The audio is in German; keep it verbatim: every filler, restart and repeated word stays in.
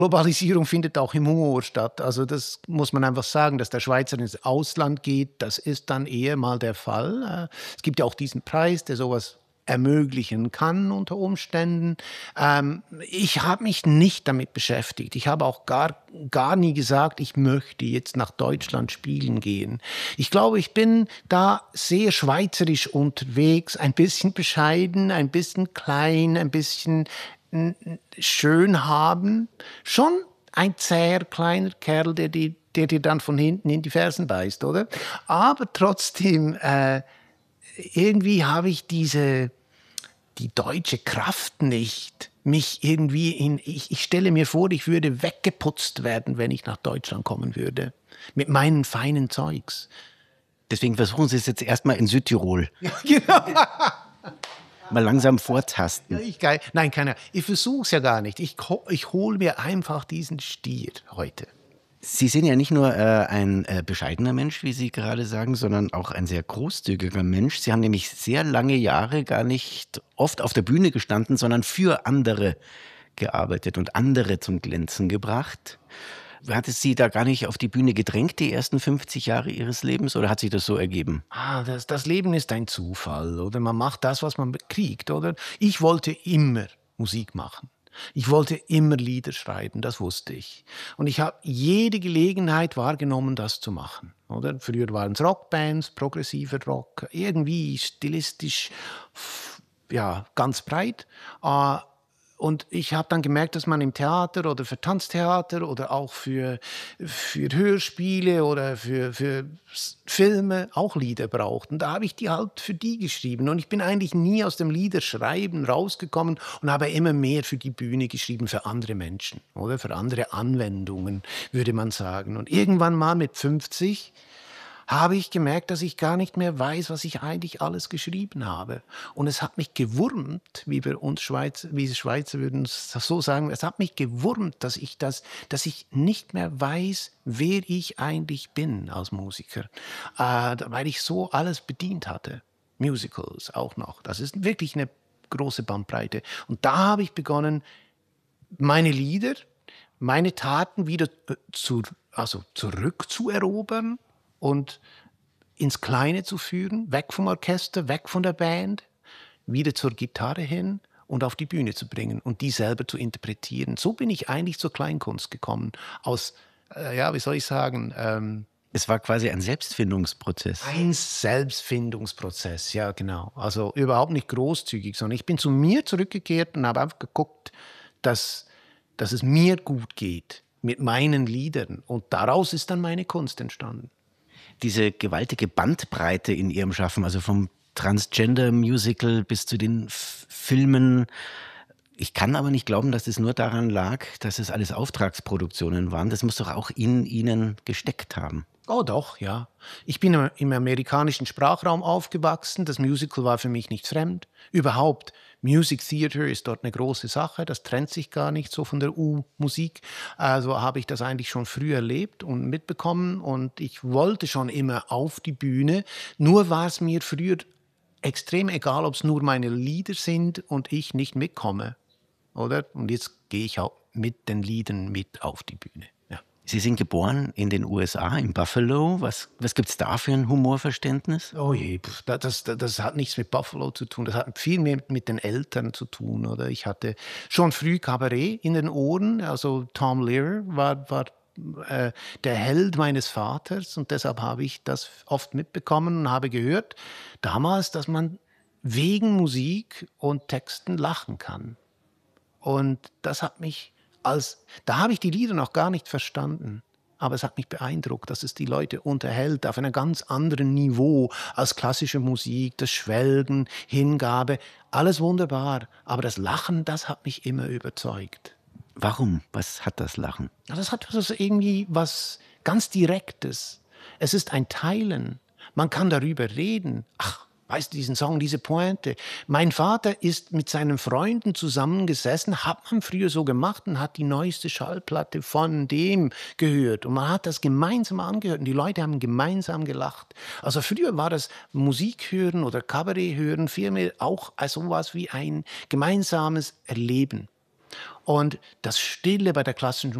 Globalisierung findet auch im Humor statt. Also das muss man einfach sagen, dass der Schweizer ins Ausland geht, das ist dann eher mal der Fall. Äh, Es gibt ja auch diesen Preis, der sowas ermöglichen kann unter Umständen. Ähm, ich habe mich nicht damit beschäftigt. Ich habe auch gar, gar nie gesagt, ich möchte jetzt nach Deutschland spielen gehen. Ich glaube, ich bin da sehr schweizerisch unterwegs, ein bisschen bescheiden, ein bisschen klein, ein bisschen n- n- schön haben. Schon ein zäher kleiner Kerl, der, die, der dir dann von hinten in die Fersen beißt, oder? Aber trotzdem, äh, irgendwie habe ich diese, die deutsche Kraft nicht, mich irgendwie in, ich, ich stelle mir vor, ich würde weggeputzt werden, wenn ich nach Deutschland kommen würde. Mit meinen feinen Zeugs. Deswegen versuchen Sie es jetzt erstmal in Südtirol. Ja, genau. Mal langsam Ja, vortasten. ich geil. Nein, keiner. Ich versuche es ja gar nicht. Ich, ho- ich hole mir einfach diesen Stier heute. Sie sind ja nicht nur äh, ein äh, bescheidener Mensch, wie Sie gerade sagen, sondern auch ein sehr großzügiger Mensch. Sie haben nämlich sehr lange Jahre gar nicht oft auf der Bühne gestanden, sondern für andere gearbeitet und andere zum Glänzen gebracht. Hat es Sie da gar nicht auf die Bühne gedrängt, die ersten fünfzig Jahre Ihres Lebens, oder hat sich das so ergeben? Ah, das, das Leben ist ein Zufall, oder? Man macht das, was man kriegt, oder? Ich wollte immer Musik machen. Ich wollte immer Lieder schreiben, das wusste ich. Und ich habe jede Gelegenheit wahrgenommen, das zu machen, oder? Früher waren es Rockbands, progressiver Rock, irgendwie stilistisch, f- ja, ganz breit. Äh, Und ich habe dann gemerkt, dass man im Theater oder für Tanztheater oder auch für, für Hörspiele oder für, für S- Filme auch Lieder braucht. Und da habe ich die halt für die geschrieben. Und ich bin eigentlich nie aus dem Liederschreiben rausgekommen und habe immer mehr für die Bühne geschrieben, für andere Menschen oder für andere Anwendungen, würde man sagen. Und irgendwann mal mit fünfzig habe ich gemerkt, dass ich gar nicht mehr weiß, was ich eigentlich alles geschrieben habe. Und es hat mich gewurmt, wie wir uns Schweizer, wie die Schweizer würden es so sagen, es hat mich gewurmt, dass ich das, dass ich nicht mehr weiß, wer ich eigentlich bin als Musiker, äh, weil ich so alles bedient hatte. Musicals auch noch. Das ist wirklich eine große Bandbreite. Und da habe ich begonnen, meine Lieder, meine Taten wieder äh, zu, also zurückzuerobern und ins Kleine zu führen, weg vom Orchester, weg von der Band, wieder zur Gitarre hin und auf die Bühne zu bringen und die selber zu interpretieren. So bin ich eigentlich zur Kleinkunst gekommen. Aus, äh, ja, wie soll ich sagen, ähm, Es war quasi ein Selbstfindungsprozess. ein Selbstfindungsprozess, ja genau. Also überhaupt nicht großzügig, sondern ich bin zu mir zurückgekehrt und habe einfach geguckt, dass, dass es mir gut geht mit meinen Liedern. Und daraus ist dann meine Kunst entstanden. Diese gewaltige Bandbreite in Ihrem Schaffen, also vom Transgender-Musical bis zu den F Filmen. Ich kann aber nicht glauben, dass es nur daran lag, dass es alles Auftragsproduktionen waren. Das muss doch auch in Ihnen gesteckt haben. Oh doch, ja. Ich bin im im amerikanischen Sprachraum aufgewachsen. Das Musical war für mich nicht fremd. Überhaupt, Music Theater ist dort eine große Sache. Das trennt sich gar nicht so von der U-Musik. Also habe ich das eigentlich schon früh erlebt und mitbekommen. Und ich wollte schon immer auf die Bühne. Nur war es mir früher extrem egal, ob es nur meine Lieder sind und ich nicht mitkomme. Oder? Und jetzt gehe ich auch mit den Liedern mit auf die Bühne. Ja. Sie sind geboren in den U S A, in Buffalo. Was, was gibt es da für ein Humorverständnis? Oh je, pf, da- das, das, das hat nichts mit Buffalo zu tun. Das hat viel mehr mit den Eltern zu tun, oder? Ich hatte schon früh Kabarett in den Ohren. Also Tom Lehrer war, war äh, der Held meines Vaters und deshalb habe ich das oft mitbekommen und habe gehört damals, dass man wegen Musik und Texten lachen kann. Und das hat mich als, da habe ich die Lieder noch gar nicht verstanden. Aber es hat mich beeindruckt, dass es die Leute unterhält auf einem ganz anderen Niveau als klassische Musik, das Schwelgen, Hingabe, alles wunderbar. Aber das Lachen, das hat mich immer überzeugt. Warum? Was hat das Lachen? Ja, das hat also irgendwie was ganz Direktes. Es ist ein Teilen. Man kann darüber reden. Ach, weißt du, diesen Song, diese Pointe. Mein Vater ist mit seinen Freunden zusammengesessen, hat man früher so gemacht und hat die neueste Schallplatte von dem gehört. Und man hat das gemeinsam angehört und die Leute haben gemeinsam gelacht. Also früher war das Musik hören oder Kabarett hören vielmehr auch als sowas wie ein gemeinsames Erleben. Und das Stille bei der klassischen